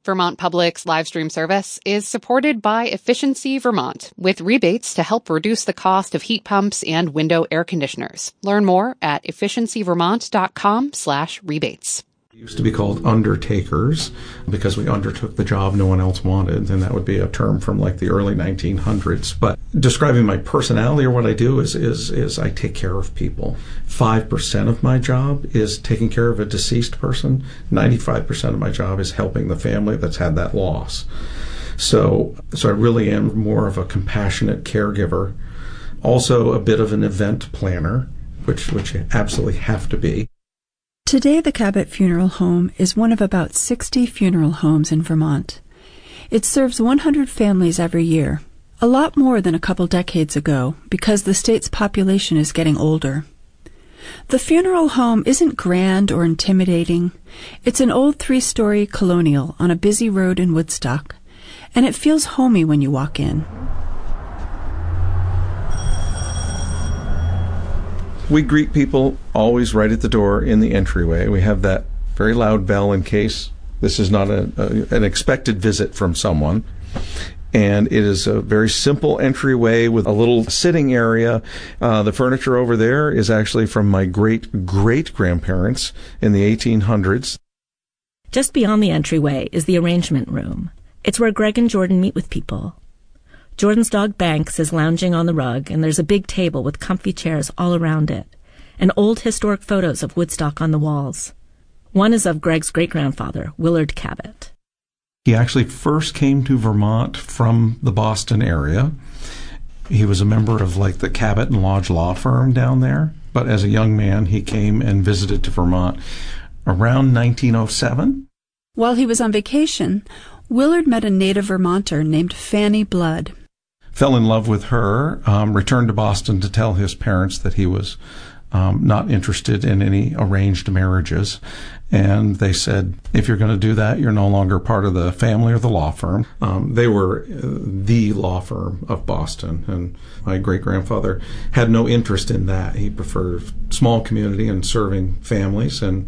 Vermont Public's live stream service is supported by Efficiency Vermont, with rebates to help reduce the cost of heat pumps and window air conditioners. Learn more at efficiencyvermont.com/rebates. It used to be called undertakers because we undertook the job no one else wanted, and that would be a term from like the early 1900s. But describing my personality or what I do is I take care of people. 5% of my job is taking care of a deceased person. 95% of my job is helping the family that's had that loss. So I really am more of a compassionate caregiver, also a bit of an event planner, which you absolutely have to be. Today, the Cabot Funeral Home is one of about 60 funeral homes in Vermont. It serves 100 families every year, a lot more than a couple decades ago because the state's population is getting older. The funeral home isn't grand or intimidating. It's an old 3-story colonial on a busy road in Woodstock, and it feels homey when you walk in. We greet people always right at the door in the entryway. We have that very loud bell in case this is not an expected visit from someone. And it is a very simple entryway with a little sitting area. The furniture over there is actually from my great-great-grandparents in the 1800s. Just beyond the entryway is the arrangement room. It's where Greg and Jordan meet with people. Jordan's dog Banks is lounging on the rug, and there's a big table with comfy chairs all around it, and old historic photos of Woodstock on the walls. One is of Greg's great-grandfather, Willard Cabot. He actually first came to Vermont from the Boston area. He was a member of like the Cabot and Lodge law firm down there, but as a young man, he came and visited to Vermont around 1907. While he was on vacation, Willard met a native Vermonter named Fanny Blood. Fell in love with her, returned to Boston to tell his parents that he was not interested in any arranged marriages. And they said, if you're going to do that, you're no longer part of the family or the law firm. They were the law firm of Boston, and my great-grandfather had no interest in that. He preferred small community and serving families, and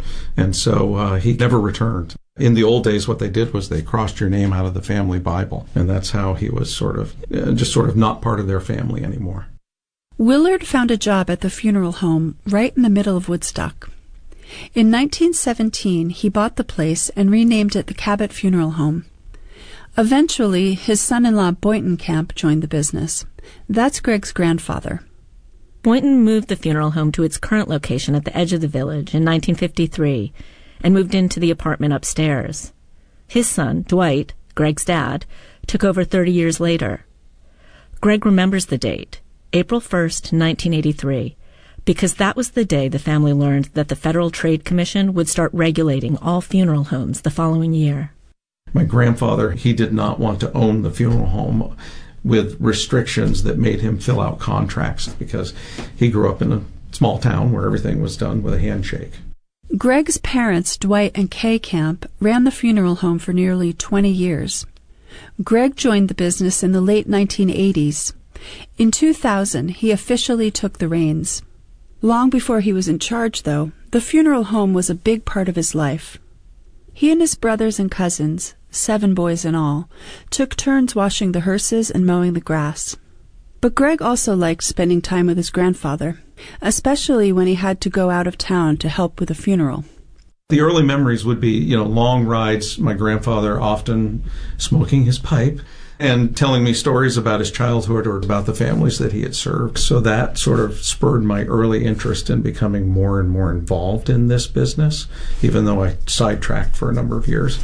so he never returned. In the old days, what they did was they crossed your name out of the family Bible, and that's how he was sort of not part of their family anymore. Willard found a job at the funeral home right in the middle of Woodstock. In 1917, he bought the place and renamed it the Cabot Funeral Home. Eventually, his son-in-law Boynton Camp joined the business. That's Greg's grandfather. Boynton moved the funeral home to its current location at the edge of the village in 1953, and moved into the apartment upstairs. His son, Dwight, Greg's dad, took over 30 years later. Greg remembers the date, April 1st, 1983, because that was the day the family learned that the Federal Trade Commission would start regulating all funeral homes the following year. My grandfather, he did not want to own the funeral home with restrictions that made him fill out contracts because he grew up in a small town where everything was done with a handshake. Greg's parents, Dwight and Kay Camp, ran the funeral home for nearly 20 years. Greg joined the business in the late 1980s. In 2000, he officially took the reins. Long before he was in charge, though, the funeral home was a big part of his life. He and his brothers and cousins, 7 boys in all, took turns washing the hearses and mowing the grass. But Greg also liked spending time with his grandfather, especially when he had to go out of town to help with a funeral. The early memories would be, long rides, my grandfather often smoking his pipe and telling me stories about his childhood or about the families that he had served. So that sort of spurred my early interest in becoming more and more involved in this business, even though I sidetracked for a number of years.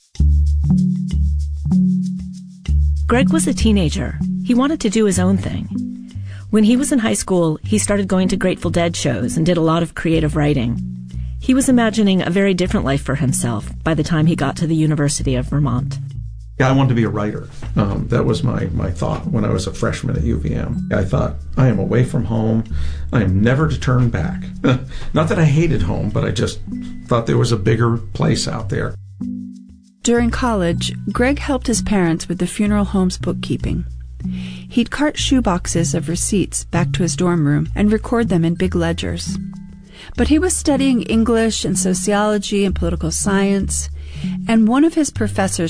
Greg was a teenager. He wanted to do his own thing. When he was in high school, he started going to Grateful Dead shows and did a lot of creative writing. He was imagining a very different life for himself by the time he got to the University of Vermont. Yeah, I wanted to be a writer. That was my thought when I was a freshman at UVM. I thought, I am away from home. I am never to turn back. Not that I hated home, but I just thought there was a bigger place out there. During college, Greg helped his parents with the funeral home's bookkeeping. He'd cart shoeboxes of receipts back to his dorm room and record them in big ledgers. But he was studying English and sociology and political science, and one of his professors